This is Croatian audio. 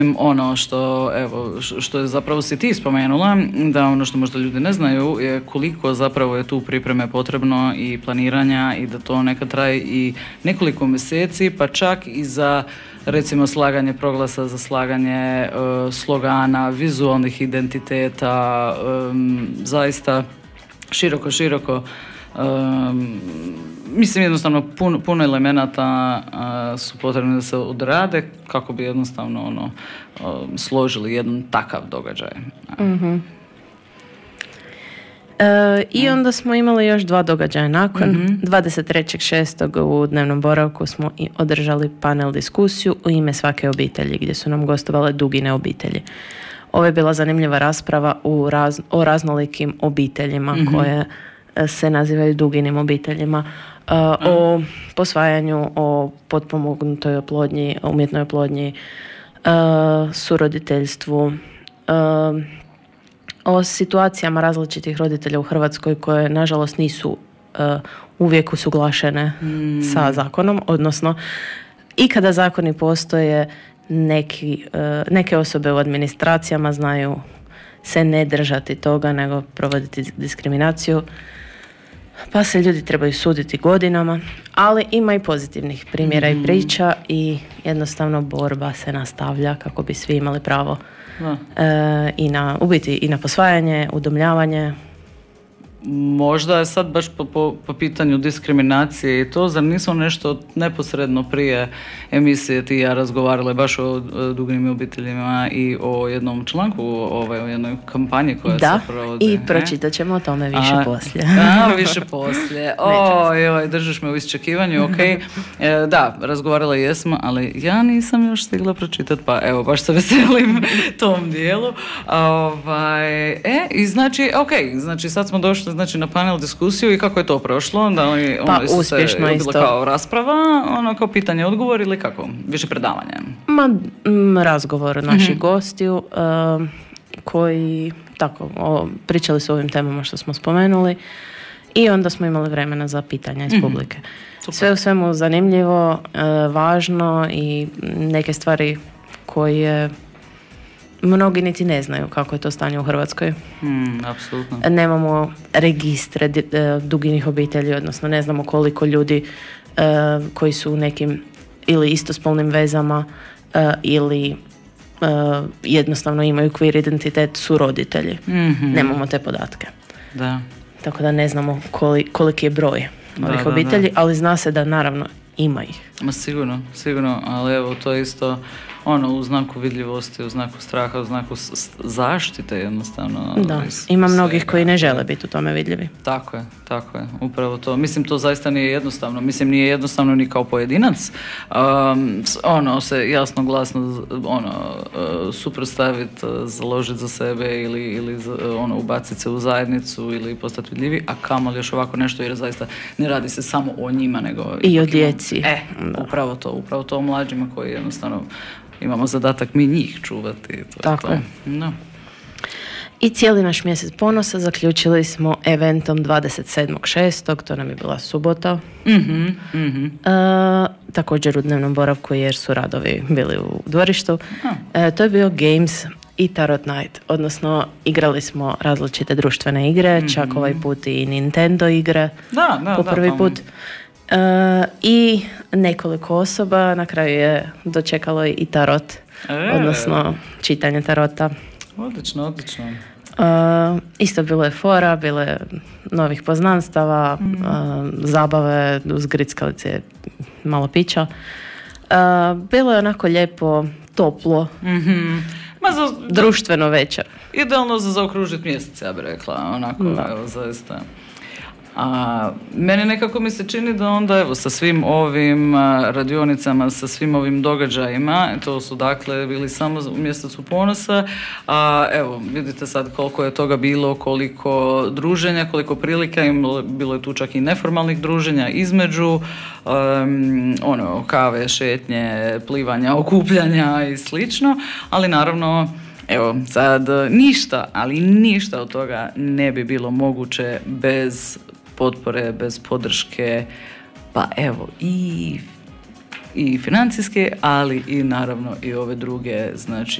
Ono što je zapravo si ti spomenula, da ono što možda ljudi ne znaju je koliko zapravo je tu pripreme potrebno i planiranja i da to nekad traje i nekoliko mjeseci, pa čak i za recimo slaganje proglasa, za slaganje slogana, vizualnih identiteta, zaista široko. Mislim jednostavno puno elemenata su potrebni da se odrade kako bi jednostavno složili jedan takav događaj. Mm-hmm. I onda smo imali još 2 događaja nakon. 23.6. u dnevnom boravku smo održali panel diskusiju u ime svake obitelji gdje su nam gostovale Dugine obitelji. Ovo je bila zanimljiva rasprava o raznolikim obiteljima koje se nazivaju Duginim obiteljima, o posvajanju, o potpomognutoj oplodnji, umjetnoj oplodnji, suroditeljstvu, o situacijama različitih roditelja u Hrvatskoj koje nažalost nisu uvijek usuglašene sa zakonom, odnosno i kada zakoni postoje, neke osobe u administracijama znaju se ne držati toga, nego provoditi diskriminaciju, pa se ljudi trebaju suditi godinama, ali ima i pozitivnih primjera i priča i jednostavno borba se nastavlja kako bi svi imali pravo i na posvajanje, udomljavanje. Možda je sad baš po pitanju diskriminacije i to, zar nismo nešto neposredno prije emisije ti i ja razgovarale baš o Duginim obiteljima i o jednom članku, o jednoj kampanji koja se provodi. Da, i pročitat ćemo o tome više poslije. Više poslije. Oj, držiš me u iščekivanju, ok. Da, razgovarale jesmo, ali ja nisam još stigla pročitati, pa evo, baš se veselim tom dijelu. I znači sad smo došli na panel diskusiju i kako je to prošlo? Da li uspješno se isto. Kao rasprava, kao pitanje odgovor ili kako? Više predavanje? Razgovor naših gostiju koji pričali su o ovim temama što smo spomenuli i onda smo imali vremena za pitanja iz publike. Super. Sve u svemu zanimljivo, važno i neke stvari koje mnogi niti ne znaju kako je to stanje u Hrvatskoj. Apsolutno. Nemamo registre Duginih obitelji, odnosno ne znamo koliko ljudi koji su u nekim ili istospolnim vezama ili jednostavno imaju queer identitet su roditelji. Nemamo te podatke. Da. Tako da ne znamo koliki je broj ovih obitelji, ali zna se da naravno ima ih. Sigurno, ali evo to je isto u znaku vidljivosti, u znaku straha, u znaku zaštite jednostavno. Da, ima mnogih koji ne žele biti u tome vidljivi. Tako je, upravo to. Mislim, to zaista nije jednostavno. Mislim, nije jednostavno ni kao pojedinac. Se jasno, glasno suprotstaviti, založiti za sebe ili ubaciti se u zajednicu ili postati vidljivi, a kamoli još ovako nešto, jer zaista ne radi se samo o njima, nego i o djeci. Upravo to o mlađima koji jednostavno imamo zadatak mi njih čuvati. Tako je. I cijeli naš mjesec ponosa zaključili smo eventom 27.6. To nam je bila subota. Također u dnevnom boravku jer su radovi bili u dvorištu. To je bio Games i Tarot Night. Odnosno, igrali smo različite društvene igre, čak ovaj put i Nintendo igre. Po prvi put. I nekoliko osoba, na kraju je dočekalo i tarot, odnosno čitanje tarota. Odlično. Isto bilo je fora, bilo je novih poznanstava, zabave, uz grickalice, malo pića. Bilo je onako lijepo, toplo, društveno večer. Idealno za zaokružiti mjesec, ja bih rekla, evo, zaista. Meni nekako mi se čini da onda sa svim ovim radionicama, sa svim ovim događajima, to su dakle bili samo u mjesecu ponosa, evo vidite sad koliko je toga bilo, koliko druženja, koliko prilika, bilo je tu čak i neformalnih druženja između kave, šetnje, plivanja, okupljanja i slično, ali naravno evo sad ništa od toga ne bi bilo moguće bez potpore, bez podrške, pa evo i i financijski, ali i naravno i ove druge, znači